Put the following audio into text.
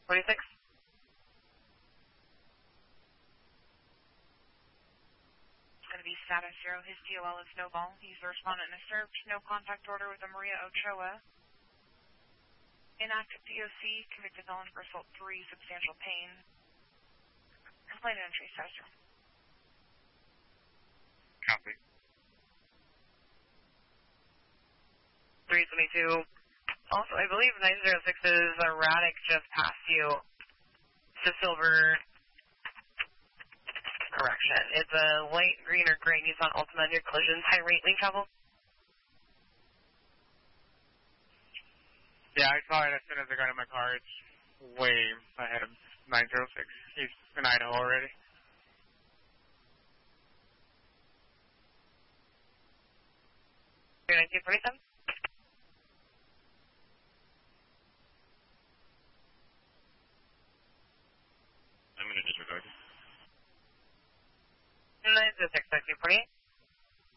46. It's going to be status 0. His DOL is Snowball. He's the respondent and is served. No contact order with a Maria Ochoa. Inactive POC, convicted felon for assault 3, substantial pain. Complaint entry, status 0. Copy. 322. Also, I believe 906's erratic just passed you to silver. Correction. It's a light green or gray Nissan Altima near collisions. High rate lane travel. Yeah, I saw it as soon as I got in my car. It's way ahead of 906. He's in Idaho already. You're 1947? I'm going to disregard it. 906, 1948.